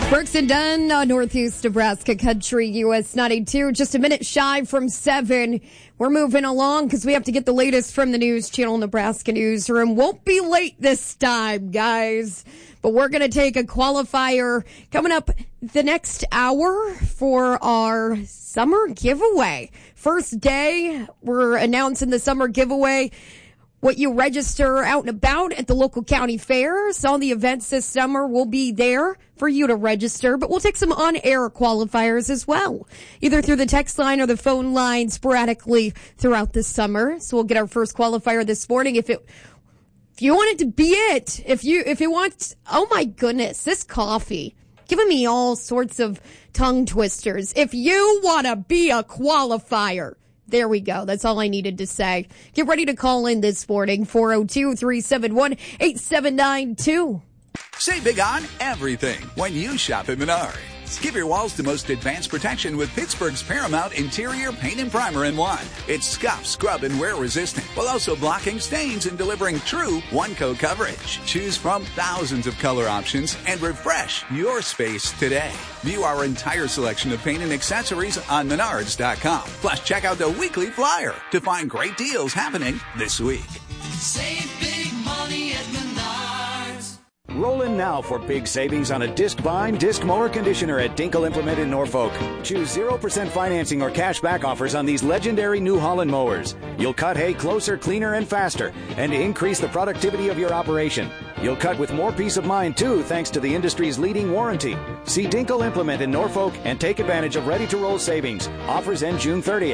Brooks and Dunn on Northeast Nebraska Country, US 92. Just a minute shy from 7. We're moving along because we have to get the latest from the News Channel Nebraska newsroom. Won't be late this time, guys. But we're going to take a qualifier coming up the next hour for our summer giveaway. First day, we're announcing the summer giveaway. What you register out and about at the local county fairs. All the events this summer will be there for you to register, but we'll take some on-air qualifiers as well, either through the text line or the phone line sporadically throughout the summer. So we'll get our first qualifier this morning. If you want it to be it, if you want, oh my goodness, this coffee giving me all sorts of tongue twisters. If you want to be a qualifier, there we go. That's all I needed to say. Get ready to call in this morning, 402-371-8792. Save big on everything when you shop at Menards. Give your walls the most advanced protection with Pittsburgh's Paramount Interior Paint and Primer in one. It's scuff, scrub, and wear resistant, while also blocking stains and delivering true one-coat coverage. Choose from thousands of color options and refresh your space today. View our entire selection of paint and accessories on Menards.com. Plus, check out the weekly flyer to find great deals happening this week. Save big money at Menards. Roll in now for big savings on a disc vine disc mower conditioner at Dinkle Implement in Norfolk. Choose 0% financing or cash back offers on these legendary New Holland mowers. You'll cut hay closer, cleaner, and faster, and increase the productivity of your operation. You'll cut with more peace of mind, too, thanks to the industry's leading warranty. See Dinkle Implement in Norfolk and take advantage of ready-to-roll savings. Offers end June 30th.